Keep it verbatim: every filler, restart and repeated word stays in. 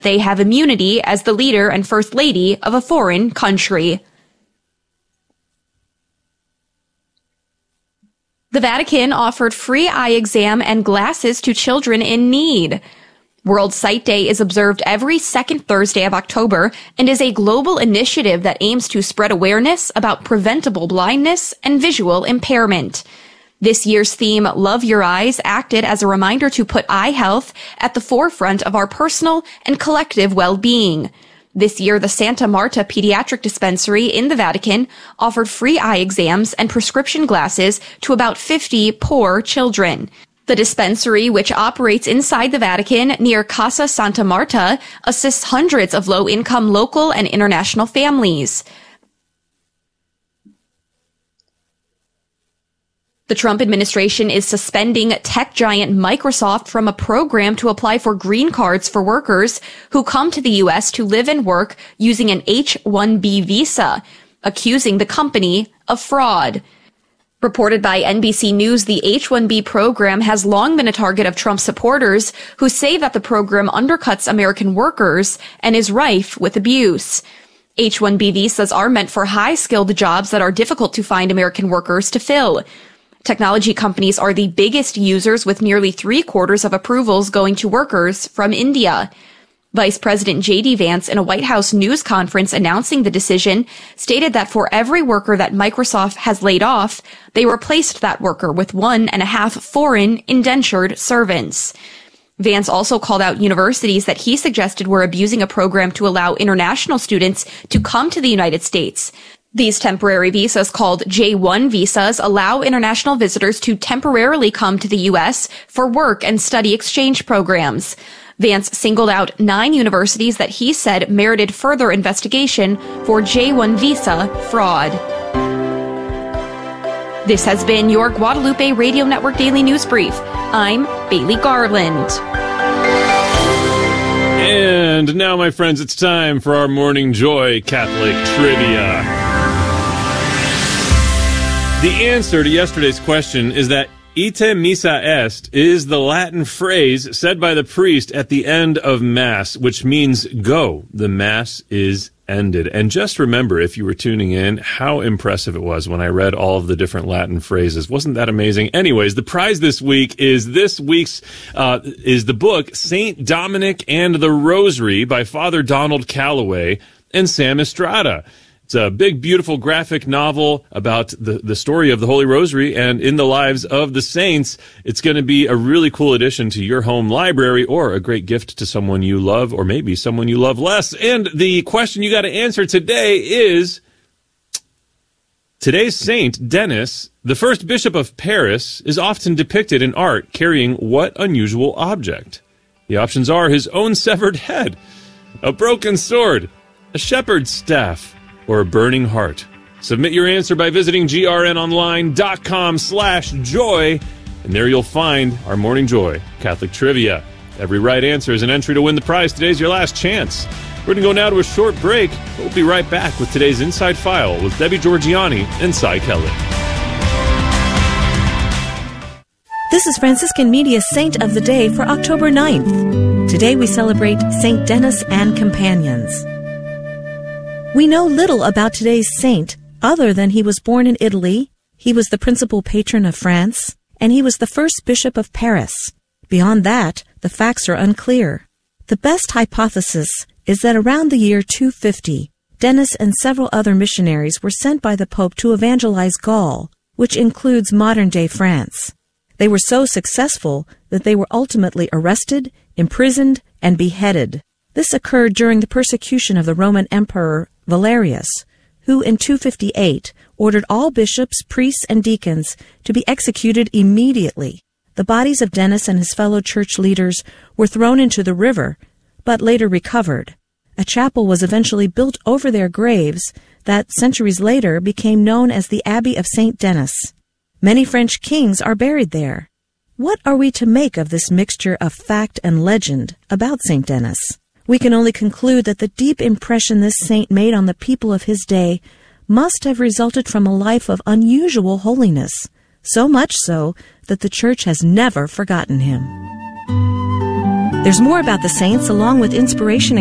They have immunity as the leader and first lady of a foreign country. The Vatican offered free eye exam and glasses to children in need. World Sight Day is observed every second Thursday of October and is a global initiative that aims to spread awareness about preventable blindness and visual impairment. This year's theme, Love Your Eyes, acted as a reminder to put eye health at the forefront of our personal and collective well-being. This year, the Santa Marta Pediatric Dispensary in the Vatican offered free eye exams and prescription glasses to about fifty poor children. The dispensary, which operates inside the Vatican near Casa Santa Marta, assists hundreds of low-income local and international families. The Trump administration is suspending tech giant Microsoft from a program to apply for green cards for workers who come to the U S to live and work using an H one B visa, accusing the company of fraud. Reported by N B C News, the H one B program has long been a target of Trump supporters who say that the program undercuts American workers and is rife with abuse. H one B visas are meant for high-skilled jobs that are difficult to find American workers to fill. Technology companies are the biggest users, with nearly three-quarters of approvals going to workers from India. Vice President J D Vance, in a White House news conference announcing the decision, stated that for every worker that Microsoft has laid off, they replaced that worker with one and a half foreign indentured servants. Vance also called out universities that he suggested were abusing a program to allow international students to come to the United States. These temporary visas, called J one visas, allow international visitors to temporarily come to the U S for work and study exchange programs. Vance singled out nine universities that he said merited further investigation for J one visa fraud. This has been your Guadalupe Radio Network Daily News Brief. I'm Bailey Garland. And now, my friends, it's time for our Morning Joy Catholic Trivia. The answer to yesterday's question is that ite missa est is the Latin phrase said by the priest at the end of Mass, which means go. The Mass is ended. And just remember, if you were tuning in, how impressive it was when I read all of the different Latin phrases. Wasn't that amazing? Anyways, the prize this week is this week's, uh, is the book Saint Dominic and the Rosary by Father Donald Calloway and Sam Estrada. It's a big, beautiful graphic novel about the, the story of the Holy Rosary and in the lives of the saints. It's going to be a really cool addition to your home library, or a great gift to someone you love, or maybe someone you love less. And the question you got to answer today is, today's saint, Denis, the first bishop of Paris, is often depicted in art carrying what unusual object? The options are his own severed head, a broken sword, a shepherd's staff, or a burning heart. Submit your answer by visiting grnonline.com slash joy, and there you'll find our Morning Joy Catholic Trivia. Every right answer is an entry to win the prize. Today's your last chance. We're going to go now to a short break. We'll be right back with today's Inside File with Debbie Georgiani and Cy Kelly. This is Franciscan Media's Saint of the Day for October ninth. Today we celebrate Saint Denis and companions. We know little about today's saint other than he was born in Italy, he was the principal patron of France, and he was the first bishop of Paris. Beyond that, the facts are unclear. The best hypothesis is that around the year two fifty, Denis and several other missionaries were sent by the Pope to evangelize Gaul, which includes modern-day France. They were so successful that they were ultimately arrested, imprisoned, and beheaded. This occurred during the persecution of the Roman Emperor Valerius, who in two fifty-eight ordered all bishops, priests, and deacons to be executed immediately. The bodies of Denis and his fellow church leaders were thrown into the river, but later recovered. A chapel was eventually built over their graves that, centuries later, became known as the Abbey of Saint Denis. Many French kings are buried there. What are we to make of this mixture of fact and legend about Saint Denis? We can only conclude that the deep impression this saint made on the people of his day must have resulted from a life of unusual holiness, so much so that the Church has never forgotten him. There's more about the saints along with inspiration